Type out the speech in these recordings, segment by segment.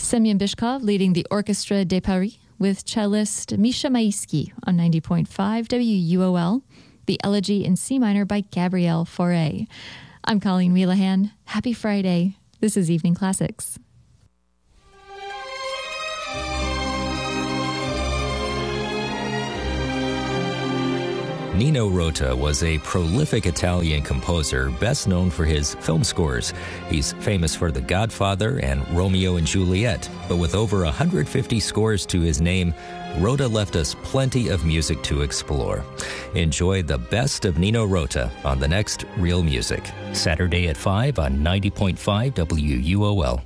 Semyon Bishkov leading the Orchestra de Paris with cellist Misha Maisky on 90.5 WUOL, the Elegy in C minor by Gabrielle Fauré. I'm Colleen Wheelahan. Happy Friday. This is Evening Classics. Nino Rota was a prolific Italian composer best known for his film scores. He's famous for The Godfather and Romeo and Juliet, but with over 150 scores to his name, Rota left us plenty of music to explore. Enjoy the best of Nino Rota on the next Real Music, Saturday at 5 on 90.5 WUOL.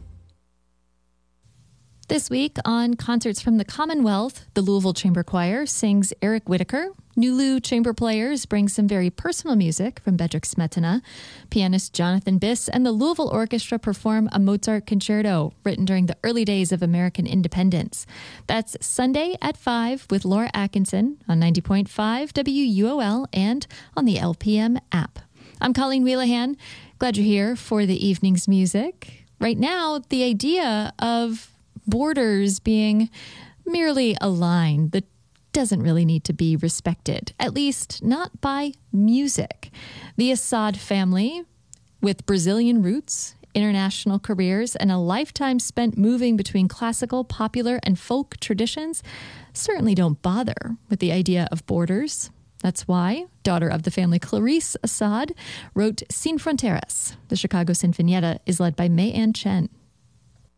This week on Concerts from the Commonwealth, the Louisville Chamber Choir sings Eric Whitacre. Nulu Chamber Players bring some very personal music from Bedřich Smetana. Pianist Jonathan Biss and the Louisville Orchestra perform a Mozart concerto written during the early days of American independence. That's Sunday at 5 with Laura Atkinson on 90.5 WUOL and on the LPM app. I'm Colleen Wheelahan. Glad you're here for the evening's music. Right now, the idea of borders being merely a line that doesn't really need to be respected, at least not by music. The Assad family, with Brazilian roots, international careers, and a lifetime spent moving between classical, popular, and folk traditions, certainly don't bother with the idea of borders. That's why daughter of the family Clarice Assad wrote Sin Fronteiras. The Chicago Sinfonietta is led by May Ann Chen.